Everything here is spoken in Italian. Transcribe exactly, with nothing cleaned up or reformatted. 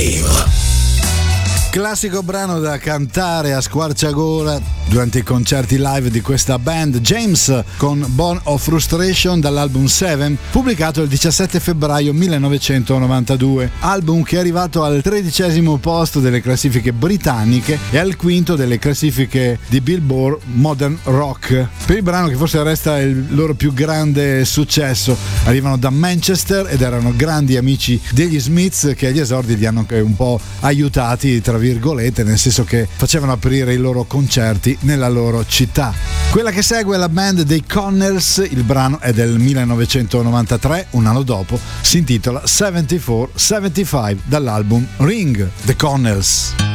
Game. Classico brano da cantare a squarciagola durante i concerti live di questa band, James con Born of Frustration dall'album Seven, pubblicato il diciassette febbraio millenovecentonovantadue, album che è arrivato al tredicesimo posto delle classifiche britanniche e al quinto delle classifiche di Billboard Modern Rock. Per il brano che forse resta il loro più grande successo, arrivano da Manchester ed erano grandi amici degli Smiths, che agli esordi li hanno un po' aiutati tra virgolette, nel senso che facevano aprire i loro concerti nella loro città. Quella che segue è la band dei Connells, il brano è del millenovecentonovantatré, un anno dopo, si intitola settantaquattro settantacinque dall'album Ring, The Connells.